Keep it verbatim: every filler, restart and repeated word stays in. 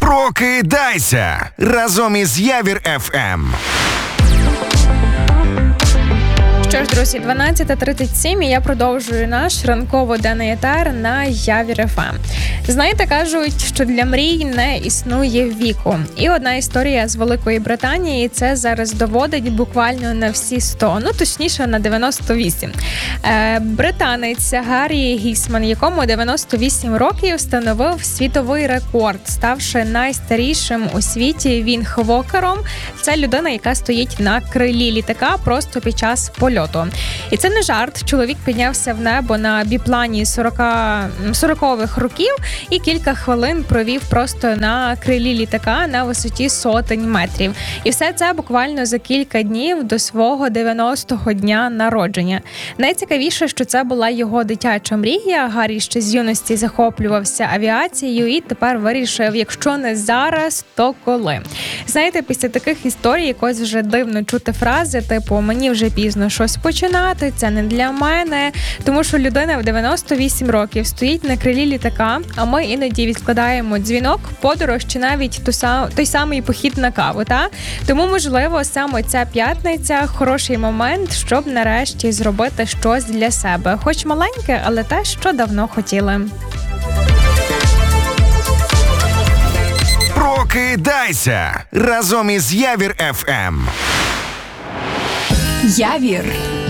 Прокидайся разом із Явір еф ем. Що ж, друзі, дванадцята тридцять сім, і я продовжую наш ранково-денний етер на Явір еф ем. Знаєте, кажуть, що для мрій не існує віку. І одна історія з Великої Британії це зараз доводить буквально на всі сто, ну точніше на дев'яносто вісім. Е, британець Гаррі Гісман, якому дев'яносто вісім років, встановив світовий рекорд, ставши найстарішим у світі вінгвокером. Це людина, яка стоїть на крилі літака просто під час польоту. І це не жарт. Чоловік піднявся в небо на біплані сорокових років і кілька хвилин провів просто на крилі літака на висоті сотень метрів. І все це буквально за кілька днів до свого дев'яностого дня народження. Найцікавіше, що це була його дитяча мрія. Гаррі ще з юності захоплювався авіацією і тепер вирішив, якщо не зараз, то коли. Знаєте, після таких історій якось вже дивно чути фрази типу «мені вже пізно щось починати, це не для мене», тому що людина в дев'яносто вісім років стоїть на крилі літака, а ми іноді відкладаємо дзвінок, подорож чи навіть ту сам, той самий похід на каву, та? Тому, можливо, саме ця п'ятниця – хороший момент, щоб нарешті зробити щось для себе. Хоч маленьке, але те, що давно хотіли. Прокидайся разом із Явір еф ем. Явір